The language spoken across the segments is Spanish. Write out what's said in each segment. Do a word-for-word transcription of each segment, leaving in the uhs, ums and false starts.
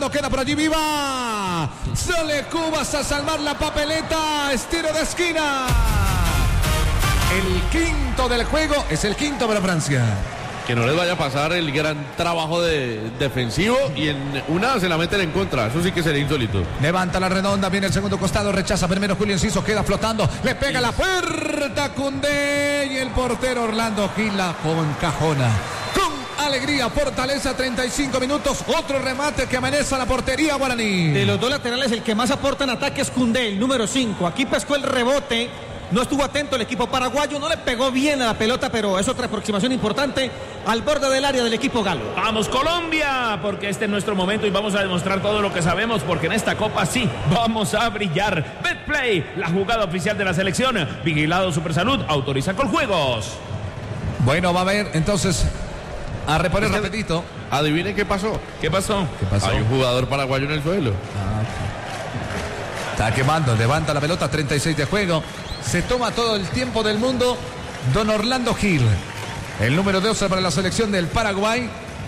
Orlando, queda por allí viva. Sale Cubas a salvar la papeleta. Estilo de esquina. El quinto del juego, es el quinto para Francia. Que no les vaya a pasar el gran trabajo de defensivo y en una se la meten en contra. Eso sí que sería insólito. Levanta la redonda, viene el segundo costado, rechaza primero Julio Enciso, queda flotando, le pega la puerta Koundé y el portero Orlando Gil la encajona. Con alegría, fortaleza, treinta y cinco minutos, otro remate que amaneza la portería guaraní. De los dos laterales, el que más aporta en ataque es Koundé, el número cinco. Aquí pescó el rebote. No estuvo atento el equipo paraguayo, no le pegó bien a la pelota, pero es otra aproximación importante al borde del área del equipo galo. Vamos Colombia, porque este es nuestro momento y vamos a demostrar todo lo que sabemos, porque en esta copa sí, vamos a brillar. Betplay, la jugada oficial de la selección. Vigilado Supersalud, autoriza con juegos. Bueno, va a ver, entonces, a reponer Este, rapidito. Adivinen qué pasó. ¿Qué pasó? ¿Qué pasó? Hay un jugador paraguayo en el suelo. Ah, okay. Está quemando, levanta la pelota, treinta y seis de juego. Se toma todo el tiempo del mundo don Orlando Gil. El número doce para la selección del Paraguay.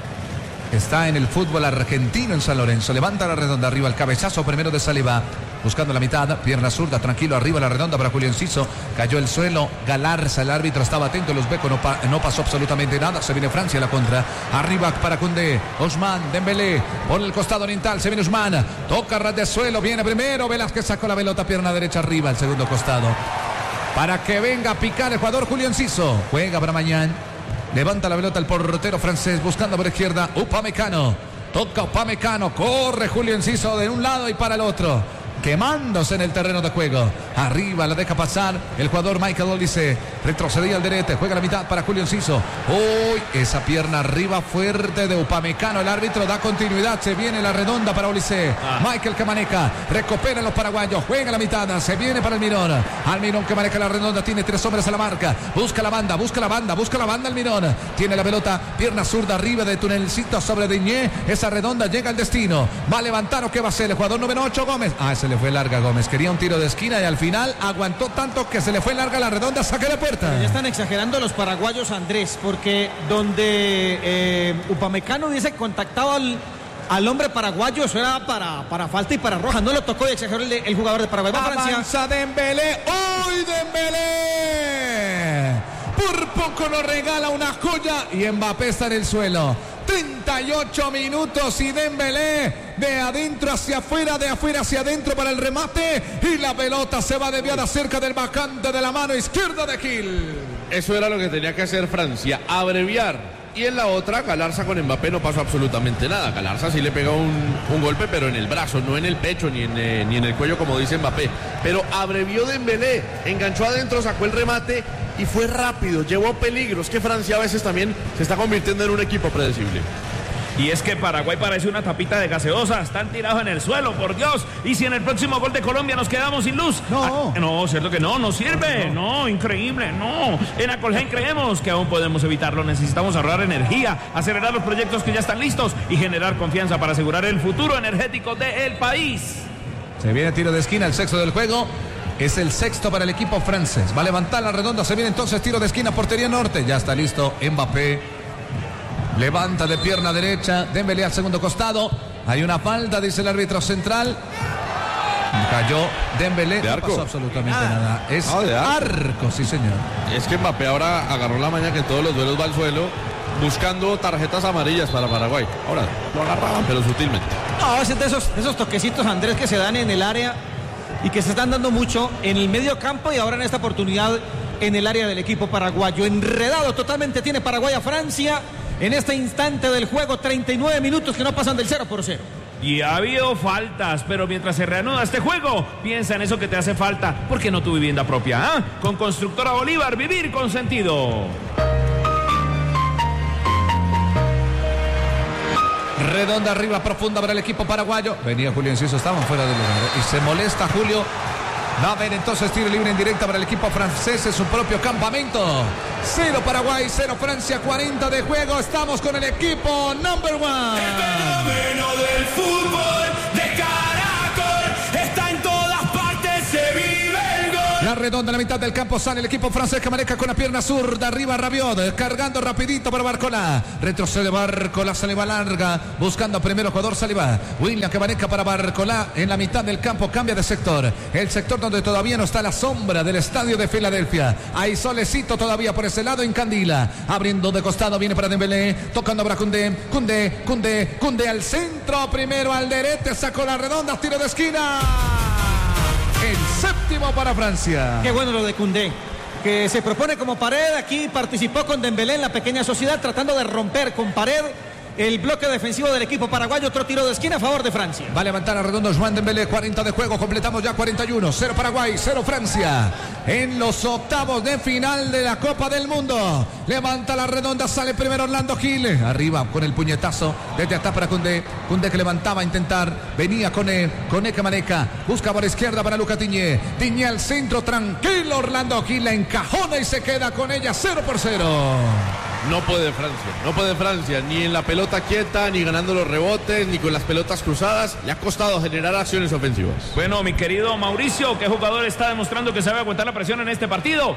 Está en el fútbol argentino en San Lorenzo. Levanta la redonda arriba, el cabezazo primero de Saliba. Buscando la mitad, pierna zurda, tranquilo, arriba la redonda para Julio Enciso. Cayó el suelo, Galarza, el árbitro estaba atento, los Beco, no, pa, no pasó absolutamente nada. Se viene Francia a la contra. Arriba para Koundé, Ousmane, Dembélé, por el costado oriental, se viene Ousmane. Toca ras de suelo, viene primero, Velázquez sacó la pelota, pierna derecha arriba, el segundo costado. Para que venga a picar el jugador Julio Enciso. Juega para mañana. Levanta la pelota el portero francés, buscando por izquierda, Upamecano. Toca Upamecano, corre Julio Enciso de un lado y para el otro. Quemándose en el terreno de juego. Arriba la deja pasar el jugador Michael Olise. Retrocedía al derecho. Juega la mitad para Julio Enciso. Uy, esa pierna arriba fuerte de Upamecano. El árbitro da continuidad. Se viene la redonda para Olise. Ah. Michael que maneja. Recupera los paraguayos. Juega la mitad. Se viene para Almirón. Almirón que maneja la redonda. Tiene tres hombres a la marca. Busca la banda. Busca la banda. Busca la banda Almirón. Tiene la pelota. Pierna zurda arriba de tunelcito sobre Diñé. Esa redonda llega al destino. Va a levantar o qué va a hacer el jugador número ocho Gómez. Ah, se le fue larga Gómez, quería un tiro de esquina y al final aguantó tanto que se le fue larga la redonda, saque de puerta. Ya están exagerando los paraguayos, Andrés, porque donde eh, Upamecano dice contactaba al, al hombre paraguayo, eso era para, para falta y para roja, no lo tocó y exageró el, el jugador de Paraguay. Va Avanza Francia. Dembélé, ¡uy Dembélé! Por poco nos regala una joya y Mbappé está en el suelo. treinta y ocho minutos y Dembélé de adentro hacia afuera, de afuera hacia adentro para el remate y la pelota se va desviada cerca del vacante de la mano izquierda de Gil. Eso era lo que tenía que hacer Francia, abreviar. Y en la otra, Galarza con Mbappé no pasó absolutamente nada. Galarza sí le pegó un, un golpe, pero en el brazo, no en el pecho ni en, eh, ni en el cuello como dice Mbappé. Pero abrevió Dembélé, enganchó adentro, sacó el remate y fue rápido, llevó peligros. Que Francia a veces también se está convirtiendo en un equipo predecible. Y es que Paraguay parece una tapita de gaseosa, están tirados en el suelo, por Dios. Y si en el próximo gol de Colombia nos quedamos sin luz. No, ah, no, cierto que no, no sirve. No, no. no increíble, no. En Acolgen creemos que aún podemos evitarlo. Necesitamos ahorrar energía, acelerar los proyectos que ya están listos y generar confianza para asegurar el futuro energético del país. Se viene tiro de esquina, el sexto del juego. Es el sexto para el equipo francés. Va a levantar la redonda, se viene entonces tiro de esquina, portería norte. Ya está listo Mbappé. Levanta de pierna derecha, Dembélé al segundo costado. Hay una falta, dice el árbitro central. Cayó Dembélé, de arco. No pasó absolutamente ah. nada. Es ah, de arco. arco, sí señor. Es que Mbappé ahora agarró la maña que en todos los duelos va al suelo, buscando tarjetas amarillas para Paraguay. Ahora lo agarraban, pero sutilmente. No, es de esos, esos toquecitos, Andrés, que se dan en el área y que se están dando mucho en el medio campo y ahora en esta oportunidad en el área del equipo paraguayo. Enredado totalmente tiene Paraguay a Francia. En este instante del juego, treinta y nueve minutos que no pasan del cero por cero. Y ha habido faltas, pero mientras se reanuda este juego, piensa en eso que te hace falta. ¿Por qué no tu vivienda propia? ¿Ah? Con Constructora Bolívar, vivir con sentido. Redonda arriba, profunda para el equipo paraguayo. Venía Julio Enciso, estaban fuera del lugar. Y se molesta Julio. Va a ver entonces tiro libre en directa para el equipo francés en su propio campamento. Cero Paraguay, cero Francia, cuarenta de juego. Estamos con el equipo number one. El fenómeno del fútbol de Caracol está en todas partes, se vive el gol. La La redonda en la mitad del campo, sale el equipo francés que maneja con la pierna zurda. Arriba Rabiot, cargando rapidito para Barcola. Retrocede Barcola, se le va larga. Buscando primero jugador Saliba. William que maneja para Barcola en la mitad del campo, cambia de sector. El sector donde todavía no está la sombra del estadio de Filadelfia. Hay solecito todavía por ese lado, encandila. Abriendo de costado, viene para Dembélé. Tocando para Koundé. Koundé, Koundé, Koundé al centro. Primero al derete, sacó la redonda, tiro de esquina. El séptimo para Francia. Qué bueno lo de Koundé, que se propone como Pared. Aquí participó con Dembélé en la pequeña sociedad, tratando de romper con Pared el bloque defensivo del equipo paraguayo. Otro tiro de esquina a favor de Francia. Va a levantar a redondo Juan Dembélé. Cuarenta de juego, completamos ya cuarenta y uno. Cero Paraguay, cero Francia. En los octavos de final de la Copa del Mundo. Levanta la redonda, sale primero Orlando Gil. Arriba con el puñetazo. Desde atrás para Koundé. Koundé que levantaba a intentar. Venía con E. Con E que maneja. Busca por izquierda para Luca Tiñé. Tiñé al centro, tranquilo. Orlando Gil la encajona y se queda con ella. Cero por cero. No puede Francia, no puede Francia, ni en la pelota quieta, ni ganando los rebotes, ni con las pelotas cruzadas. Le ha costado generar acciones ofensivas. Bueno, mi querido Mauricio, ¿qué jugador está demostrando que sabe aguantar la presión en este partido?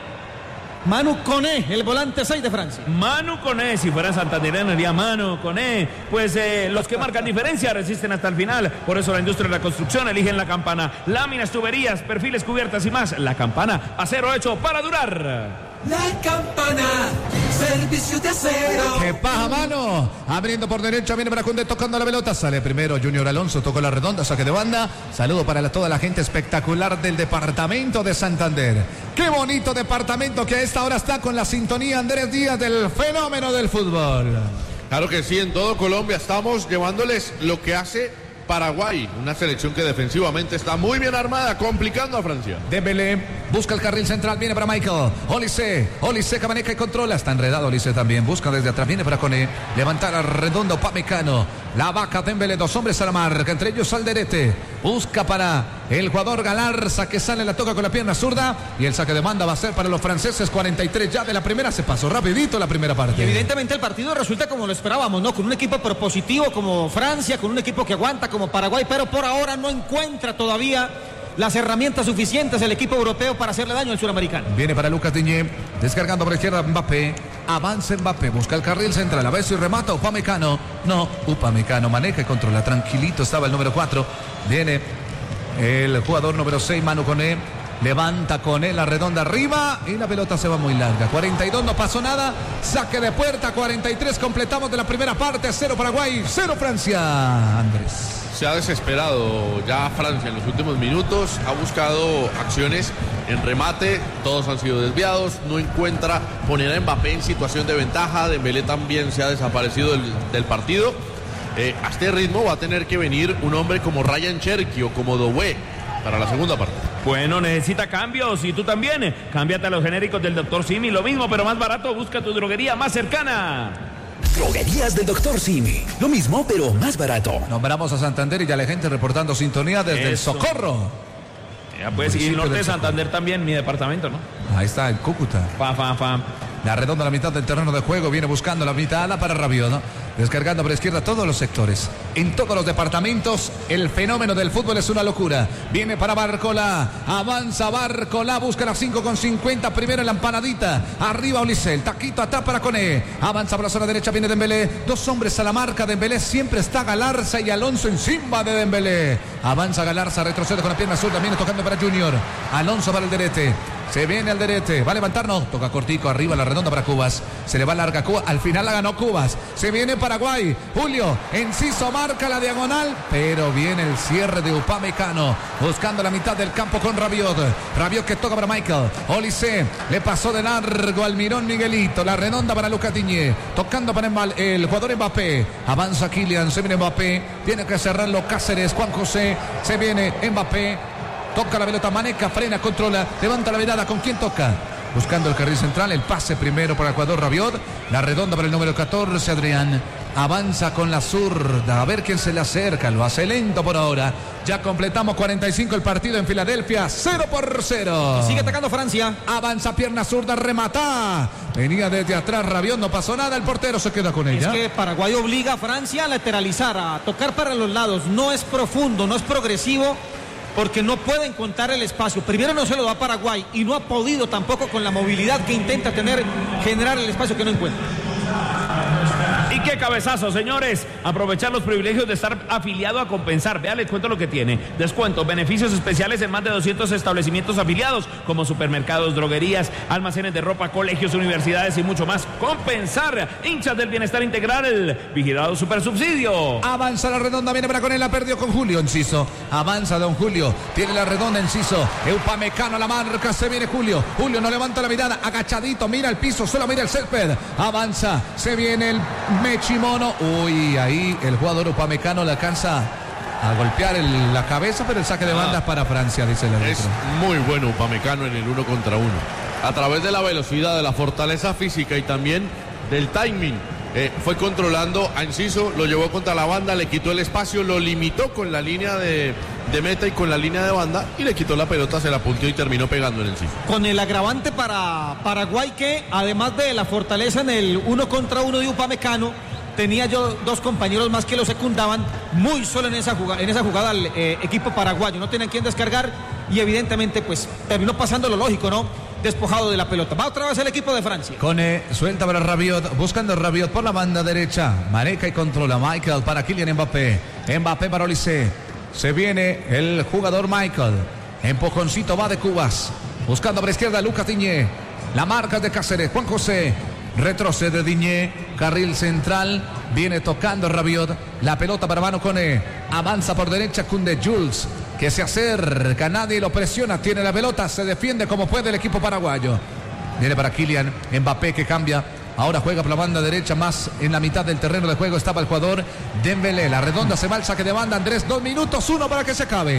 Manu Koné, el volante seis de Francia. Manu Koné, si fuera santandereano diría Manu Koné. Pues eh, los que marcan diferencia resisten hasta el final. Por eso la industria de la construcción eligen la Campana. Láminas, tuberías, perfiles, cubiertas y más. La Campana, acero hecho para durar. La Campana, servicio de acero. ¡Qué paja, mano! Abriendo por derecha, viene para Koundé tocando la pelota. Sale primero Junior Alonso, tocó la redonda, saque de banda. Saludo para la, toda la gente espectacular del departamento de Santander. ¡Qué bonito departamento que a esta hora está con la sintonía Andrés Díaz del fenómeno del fútbol! Claro que sí, en todo Colombia estamos llevándoles lo que hace Paraguay, una selección que defensivamente está muy bien armada, complicando a Francia. Dembélé busca el carril central, viene para Michael. Olise, Olise que maneja y controla. Está enredado Olise también, busca desde atrás, viene para Koné. Levanta la redonda Upamecano. La vaca Dembélé, dos hombres a la marca, entre ellos Alderete. Busca para el jugador Galarza que sale, la toca con la pierna zurda. Y el saque de banda va a ser para los franceses. cuarenta y tres ya de la primera, se pasó rapidito la primera parte. Y evidentemente el partido resulta como lo esperábamos, ¿no? Con un equipo propositivo como Francia, con un equipo que aguanta como Paraguay, pero por ahora no encuentra todavía las herramientas suficientes el equipo europeo para hacerle daño al suramericano. Viene para Lucas Tiñé, descargando por izquierda Mbappé. Avanza Mbappé, busca el carril central, a veces y remata Upamecano. No, Upamecano maneja y controla, tranquilito estaba el número cuatro. Viene el jugador número seis, Manu Koné. Levanta con él la redonda arriba y la pelota se va muy larga. cuarenta y dos, no pasó nada. Saque de puerta, cuarenta y tres. Completamos de la primera parte. Cero Paraguay, cero Francia. Andrés. Se ha desesperado ya Francia en los últimos minutos. Ha buscado acciones en remate. Todos han sido desviados. No encuentra poner a Mbappé en situación de ventaja. Dembélé también se ha desaparecido del, del partido. Eh, a este ritmo va a tener que venir un hombre como Ryan Cherki o como Doué para la segunda parte. Bueno, necesita cambios y tú también. Cámbiate a los genéricos del doctor Simi, lo mismo pero más barato. Busca tu droguería más cercana. Droguerías del doctor Simi, lo mismo pero más barato. Nombramos a Santander y ya la gente reportando sintonía desde Eso. el Socorro. Ya pues, y el norte de Santander también, mi departamento, ¿no? Ahí está el Cúcuta. Fa, fa, fa. La redonda a la mitad del terreno de juego, viene buscando la mitad ala para Rabiot, ¿no? Descargando por izquierda todos los sectores. En todos los departamentos, el fenómeno del fútbol es una locura. Viene para Barcola, avanza Barcola, busca las cinco con cincuenta, primero en la empanadita. Arriba Olise, taquito atrás para Koné. Avanza por la zona derecha, viene Dembélé. Dos hombres a la marca, Dembélé siempre está Galarza y Alonso encima de Dembélé. Avanza Galarza, retrocede con la pierna zurda, viene tocando para Junior. Alonso para el derete. Se viene al derete, va a levantar, no, toca cortico, arriba la redonda para Cubas, se le va larga Cubas, al final la ganó Cubas, se viene Paraguay, Julio, Enciso marca la diagonal, pero viene el cierre de Upamecano, buscando la mitad del campo con Rabiot, Rabiot que toca para Michael, Olise, le pasó de largo al Mirón Miguelito, la redonda para Lucas Tiñé, tocando para el jugador Mbappé, avanza Kylian, se viene Mbappé, tiene que cerrarlo Cáceres, Juan José, se viene Mbappé, toca la pelota, maneja, frena, controla, levanta la mirada, ¿con quién toca? Buscando el carril central, el pase primero para el jugador Rabiot, la redonda para el número catorce, Adrián, avanza con la zurda, a ver quién se le acerca, lo hace lento por ahora, ya completamos cuarenta y cinco el partido en Filadelfia, cero por cero. Sigue atacando Francia. Avanza pierna zurda, remata, venía desde atrás Rabiot, no pasó nada, el portero se queda con ella. Es que Paraguay obliga a Francia a lateralizar, a tocar para los lados, no es profundo, no es progresivo porque no pueden contar el espacio. Primero no se lo da a Paraguay y no ha podido tampoco con la movilidad que intenta tener, generar el espacio que no encuentra. Y qué cabezazo, señores. Aprovechar los privilegios de estar afiliado a Compensar. Vea, les cuento lo que tiene. Descuentos, beneficios especiales en más de doscientos establecimientos afiliados, como supermercados, droguerías, almacenes de ropa, colegios, universidades y mucho más. Compensar, hinchas del bienestar integral. Vigilado Supersubsidio. Avanza la redonda, viene para con él, la perdió con Julio Enciso. Avanza don Julio, tiene la redonda Enciso. Upamecano la marca, se viene Julio. Julio no levanta la mirada, agachadito, mira el piso, solo mira el césped. Avanza, se viene el Mechimono. Uy, ahí el jugador Upamecano le alcanza a golpear el, la cabeza, pero el saque de banda es para Francia, dice el árbitro. Es muy bueno Upamecano en el uno contra uno. A través de la velocidad, de la fortaleza física y también del timing. Eh, fue controlando a Enciso, lo llevó contra la banda, le quitó el espacio, lo limitó con la línea de, de meta y con la línea de banda y le quitó la pelota, se la punteó y terminó pegando en Enciso. Con el agravante para Paraguay que, además de la fortaleza en el uno contra uno de Upamecano, tenía yo dos compañeros más que lo secundaban muy solo en esa jugada, en esa jugada al eh, equipo paraguayo. No tenían quien descargar y evidentemente pues terminó pasando lo lógico, ¿no? Despojado de la pelota. Va otra vez el equipo de Francia. Cone suelta para Rabiot, buscando Rabiot por la banda derecha. Maneja y controla Michael para Kylian Mbappé. Mbappé para Olise. Se viene el jugador Michael. Empujoncito va de Cubas. Buscando por la izquierda Lucas Diñé. La marca de Cáceres. Juan José. Retrocede Diñé. Carril central. Viene tocando Rabiot. La pelota para Manu Cone. Avanza por derecha Koundé. Jules, que se acerca, nadie lo presiona, tiene la pelota, se defiende como puede el equipo paraguayo. Viene para Kylian Mbappé, que cambia, ahora juega por la banda derecha, más en la mitad del terreno de juego estaba el jugador Dembélé. La redonda se va al saque de banda, Andrés, dos minutos, uno para que se acabe.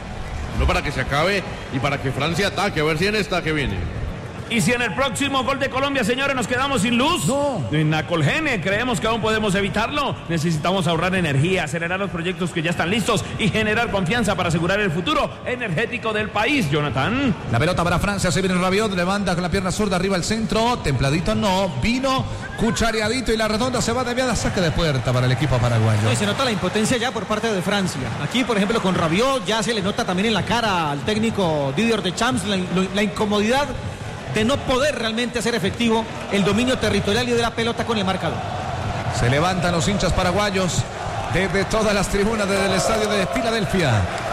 Uno para que se acabe y para que Francia ataque, a ver si en esta que viene. Y si en el próximo gol de Colombia, señores, nos quedamos sin luz, no. En Nacolgene creemos que aún podemos evitarlo. Necesitamos ahorrar energía, acelerar los proyectos que ya están listos y generar confianza para asegurar el futuro energético del país. Jonathan. La pelota para Francia, se viene Rabiot, levanta con la pierna zurda arriba al centro, templadito no, vino cuchareadito y la redonda se va desviada, saque de puerta para el equipo paraguayo. No, y se nota la impotencia ya por parte de Francia. Aquí, por ejemplo, con Rabiot ya se le nota también en la cara al técnico Didier Deschamps la, la incomodidad de no poder realmente hacer efectivo el dominio territorial y de la pelota con el marcador. Se levantan los hinchas paraguayos desde todas las tribunas desde el estadio de Filadelfia.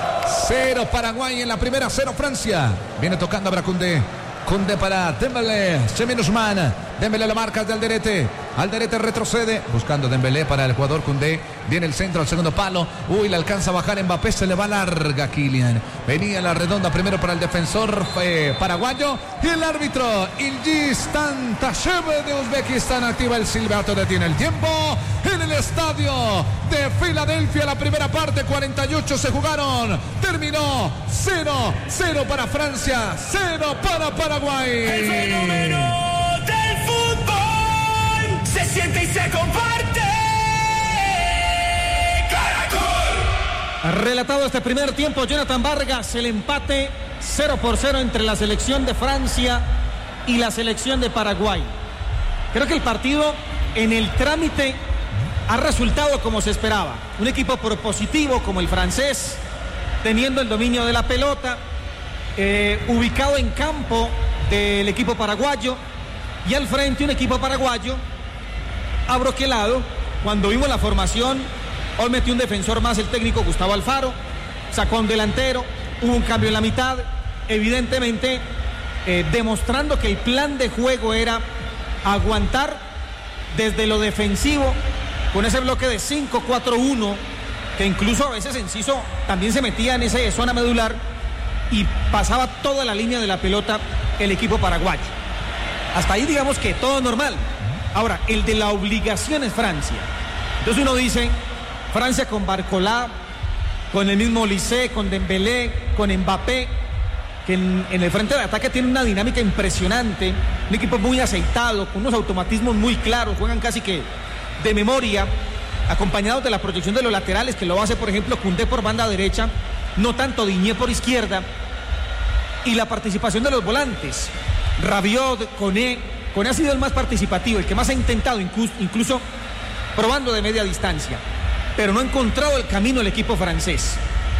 Cero Paraguay en la primera, cero Francia. Viene tocando a Koundé. Koundé para Dembélé, Chemin Ousmane. Dembélé la marca de Alderete. Alderete retrocede, buscando Dembélé para el jugador Koundé. Viene el centro al segundo palo. Uy, le alcanza a bajar Mbappé, se le va larga Kylian. Venía la redonda primero para el defensor eh, paraguayo. Y el árbitro, Ilgiz Tantashev de Uzbekistán, activa el silbato, detiene el tiempo. En el estadio de Filadelfia, la primera parte, cuarenta y ocho se jugaron. Terminó cero cero para Francia, cero para Paraguay. El fenómeno del fútbol se siente y se comparte. Caracol. Relatado este primer tiempo, Jonathan Vargas, el empate cero por cero entre la selección de Francia y la selección de Paraguay. Creo que el partido en el trámite ha resultado como se esperaba. Un equipo propositivo como el francés, teniendo el dominio de la pelota, eh, ubicado en campo del equipo paraguayo, y al frente un equipo paraguayo abroquelado. Cuando vimos la formación, hoy metió un defensor más el técnico Gustavo Alfaro, sacó a un delantero, hubo un cambio en la mitad, evidentemente eh, demostrando que el plan de juego era aguantar desde lo defensivo con ese bloque de cinco cuatro uno, que incluso a veces Enciso también se metía en esa zona medular y pasaba toda la línea de la pelota el equipo paraguayo. Hasta ahí digamos que todo normal. Ahora, el de la obligación es Francia. Entonces uno dice, Francia con Barcola, con el mismo Olise, con Dembélé, con Mbappé, que en, en el frente de ataque tiene una dinámica impresionante, un equipo muy aceitado, con unos automatismos muy claros, juegan casi que de memoria, acompañados de la proyección de los laterales, que lo hace por ejemplo Koundé por banda derecha, no tanto Diñé por izquierda, y la participación de los volantes, Rabiot, Koné. Koné ha sido el más participativo, el que más ha intentado, incluso, incluso probando de media distancia, pero no ha encontrado el camino el equipo francés.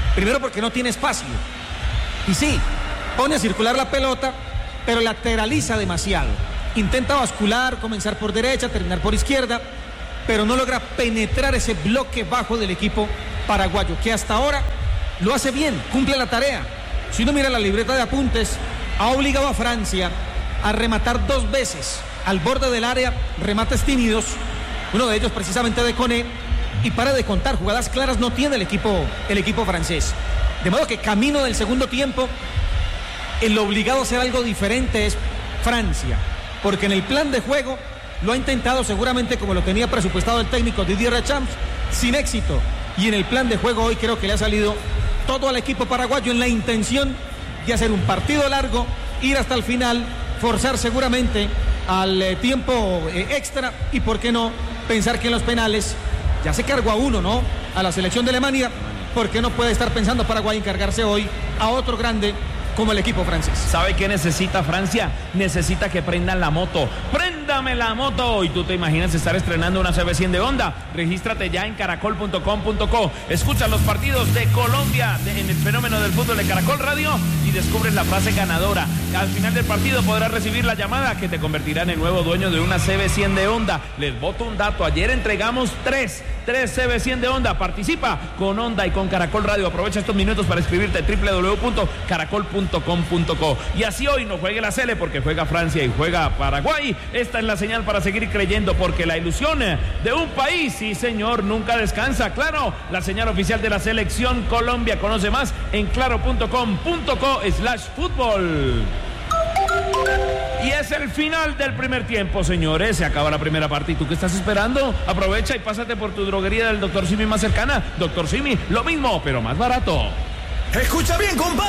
Primero porque no tiene espacio. Y sí, pone a circular la pelota, pero lateraliza demasiado. Intenta bascular, comenzar por derecha, terminar por izquierda, pero no logra penetrar ese bloque bajo del equipo paraguayo, que hasta ahora lo hace bien, cumple la tarea. Si uno mira la libreta de apuntes, ha obligado a Francia a rematar dos veces al borde del área, remates tímidos, uno de ellos precisamente de Koné, y para de contar, jugadas claras no tiene el equipo, el equipo francés. De modo que camino del segundo tiempo, el obligado a hacer algo diferente es Francia, porque en el plan de juego lo ha intentado seguramente como lo tenía presupuestado el técnico Didier Deschamps, sin éxito, y en el plan de juego hoy creo que le ha salido todo al equipo paraguayo en la intención de hacer un partido largo, ir hasta el final, forzar seguramente al eh, tiempo eh, extra, y por qué no pensar que en los penales ya se cargó a uno, ¿no? A la selección de Alemania, ¿por qué no puede estar pensando Paraguay en cargarse hoy a otro grande como el equipo francés? ¿Sabe qué necesita Francia? Necesita que prendan la moto. ¡Préndame la moto! Y tú te imaginas estar estrenando una C B cien de Honda. Regístrate ya en caracol punto com punto co. Escucha los partidos de Colombia de, en el fenómeno del fútbol de Caracol Radio y descubres la frase ganadora. Al final del partido podrás recibir la llamada que te convertirá en el nuevo dueño de una C B cien de Honda. Les boto un dato. Ayer entregamos tres. Tres C B cien de Honda. Participa con Honda y con Caracol Radio. Aprovecha estos minutos para escribirte doble u doble u doble u punto caracol punto com punto co. Y así hoy no juegue la Sele porque juega Francia y juega Paraguay. Esta es la señal para seguir creyendo, porque la ilusión de un país, sí señor, nunca descansa. Claro, la señal oficial de la selección Colombia. Conoce más en claro punto com punto co slash fútbol. Y es el final del primer tiempo, señores. Se acaba la primera parte. ¿Y tú qué estás esperando? Aprovecha y pásate por tu droguería del doctor Simi más cercana. doctor Simi, lo mismo, pero más barato. Escucha bien, compadre.